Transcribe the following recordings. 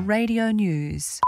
Radio News.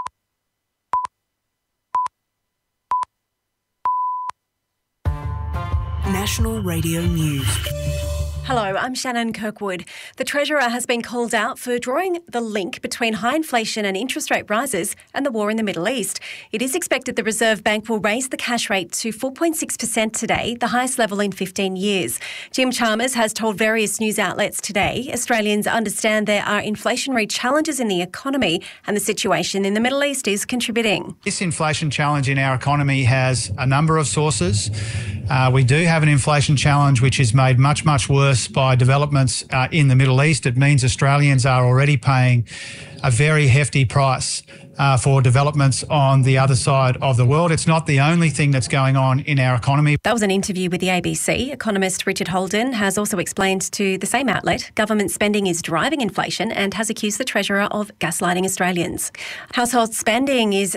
National Radio News. Hello, I'm Shannon Kirkwood. The Treasurer has been called out for drawing the link between high inflation and interest rate rises and the war in the Middle East. It is expected the Reserve Bank will raise the cash rate to 4.6% today, the highest level in 15 years. Jim Chalmers has told various news outlets today Australians understand there are inflationary challenges in the economy and the situation in the Middle East is contributing. This inflation challenge in our economy has a number of sources. We do have an inflation challenge which is made much, much worse by developments in the Middle East. It means Australians are already paying a very hefty price for developments on the other side of the world. It's not the only thing that's going on in our economy. That was an interview with the ABC. Economist Richard Holden has also explained to the same outlet government spending is driving inflation and has accused the Treasurer of gaslighting Australians. Household spending is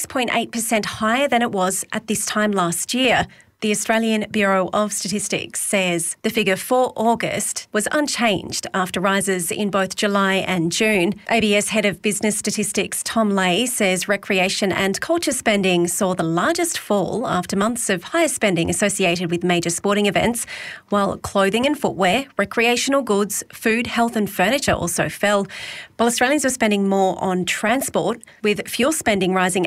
6.8% higher than it was at this time last year. The Australian Bureau of Statistics says the figure for August was unchanged after rises in both July and June. ABS Head of Business Statistics Tom Lay says recreation and culture spending saw the largest fall after months of higher spending associated with major sporting events, while clothing and footwear, recreational goods, food, health and furniture also fell. While Australians are spending more on transport, with fuel spending rising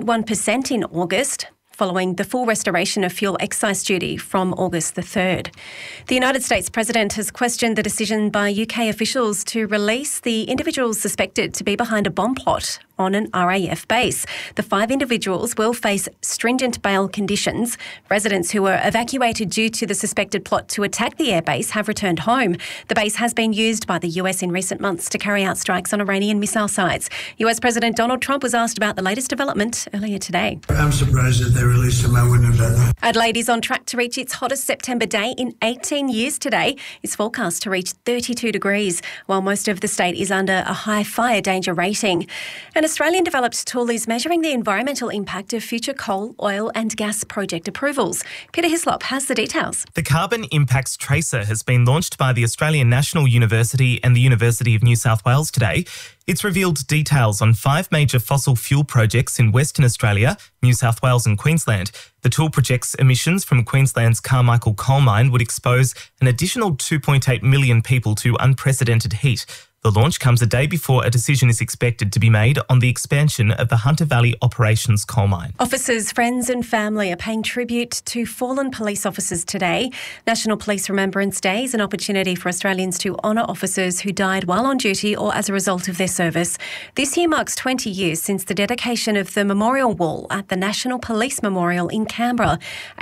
8.1% in August, following the full restoration of fuel excise duty from August the 3rd. The United States President has questioned the decision by UK officials to release the individuals suspected to be behind a bomb plot on an RAF base. The 5 individuals will face stringent bail conditions. Residents who were evacuated due to the suspected plot to attack the airbase have returned home. The base has been used by the US in recent months to carry out strikes on Iranian missile sites. US President Donald Trump was asked about the latest development earlier today. I'm surprised that they released him. I wouldn't have done that. Adelaide is on track to reach its hottest September day in 18 years today. It's forecast to reach 32 degrees, while most of the state is under a high fire danger rating. An Australian-developed tool is measuring the environmental impact of future coal, oil and gas project approvals. Peter Hislop has the details. The Carbon Impacts Tracer has been launched by the Australian National University and the University of New South Wales today. It's revealed details on 5 major fossil fuel projects in Western Australia, New South Wales and Queensland. The tool projects emissions from Queensland's Carmichael coal mine would expose an additional 2.8 million people to unprecedented heat. The launch comes a day before a decision is expected to be made on the expansion of the Hunter Valley Operations coal mine. Officers, friends and family are paying tribute to fallen police officers today. National Police Remembrance Day is an opportunity for Australians to honour officers who died while on duty or as a result of their service. This year marks 20 years since the dedication of the memorial wall at the National Police Memorial in Canberra.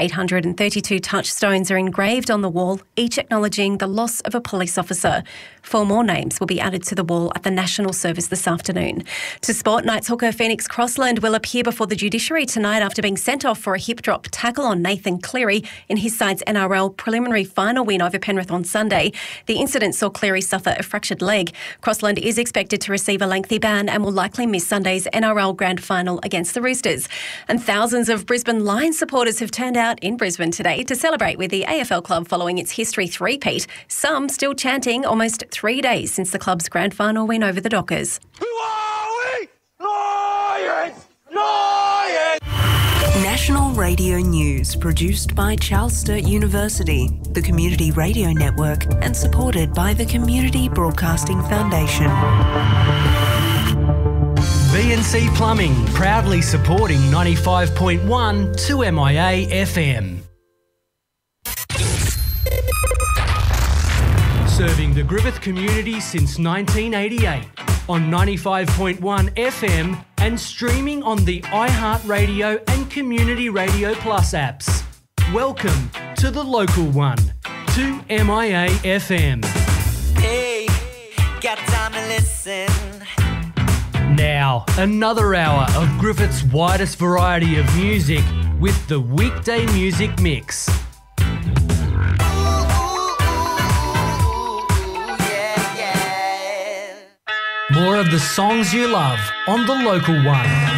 832 touchstones are engraved on the wall, each acknowledging the loss of a police officer. 4 more names will be added to the wall at the National Service this afternoon. To sport, Knights hooker Phoenix Crossland will appear before the judiciary tonight after being sent off for a hip drop tackle on Nathan Cleary in his side's NRL preliminary final win over Penrith on Sunday. The incident saw Cleary suffer a fractured leg. Crossland is expected to receive a lengthy ban and will likely miss Sunday's NRL Grand Final against the Roosters. And thousands of Brisbane Lions supporters have turned out in Brisbane today to celebrate with the AFL club following its history three-peat. Some still chanting almost 3 days since the club's grand final win over the Dockers. Who are we? Lions! Lions! National Radio News, produced by Charles Sturt University, the Community Radio Network, and supported by the Community Broadcasting Foundation. BNC Plumbing, proudly supporting 95.1 2MIA FM. Serving the Griffith community since 1988 on 95.1 FM and streaming on the iHeartRadio and Community Radio Plus apps. Welcome to the local one, 2MIA FM. Hey, got time to listen. Now, another hour of Griffith's widest variety of music with the Weekday Music Mix. More of the songs you love on the local one.